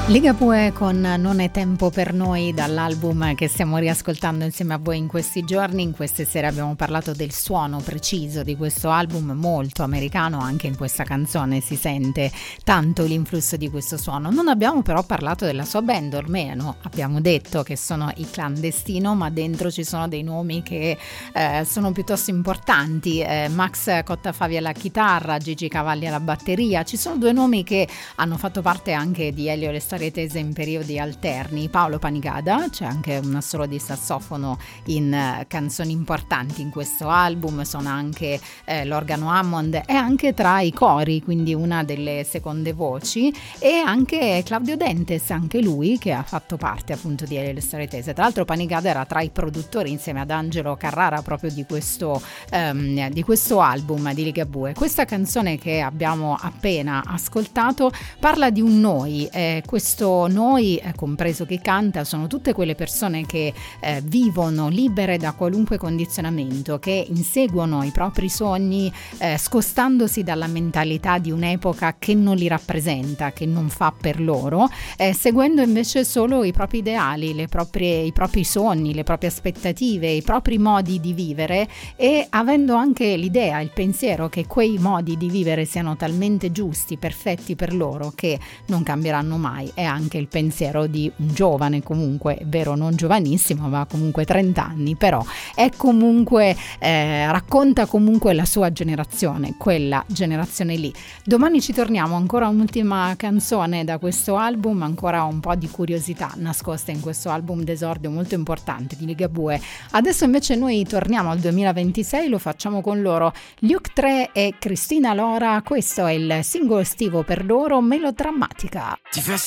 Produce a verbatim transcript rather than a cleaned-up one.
Ligabue con Non è tempo per noi, dall'album che stiamo riascoltando insieme a voi in questi giorni. In queste sere abbiamo parlato del suono preciso di questo album molto americano, anche in questa canzone si sente tanto l'influsso di questo suono. Non abbiamo però parlato della sua band, almeno abbiamo detto che sono i Clandestino, ma dentro ci sono dei nomi che eh, sono piuttosto importanti. eh, Max Cottafavi alla chitarra, Gigi Cavalli alla batteria. Ci sono due nomi che hanno fatto parte anche di Elio e le Storie Tese in periodi alterni. Paolo Panigada, c'è anche un assolo di sassofono in uh, canzoni importanti in questo album, suona anche eh, l'organo Hammond, è anche tra i cori, quindi una delle seconde voci, e anche Claudio Dentes, anche lui che ha fatto parte appunto di Elio e le Storie Tese. Tra l'altro Panigada era tra i produttori insieme ad Angelo Carrara proprio di questo, um, di questo album di Ligabue. Questa canzone che abbiamo appena ascoltato parla di un noi, eh, questo noi, eh, compreso chi canta, sono tutte quelle persone che eh, vivono libere da qualunque condizionamento, che inseguono i propri sogni eh, scostandosi dalla mentalità di un'epoca che non li rappresenta, che non fa per loro, eh, seguendo invece solo i propri ideali, le proprie, i propri sogni, le proprie aspettative, i propri modi di vivere, e avendo anche l'idea, il pensiero che quei modi di vivere siano talmente giusti, perfetti per loro, che non cambieranno mai. È anche il pensiero di un giovane, comunque, è vero, non giovanissimo, ma comunque trenta anni, però è comunque eh, racconta comunque la sua generazione, quella generazione lì. Domani ci torniamo, ancora un'ultima canzone da questo album, ancora un po' di curiosità nascosta in questo album d'esordio molto importante di Ligabue. Adesso invece noi torniamo al duemilaventisei, lo facciamo con loro, Luke tre e Cristina Lora. Questo è il singolo estivo per loro, Melodrammatica.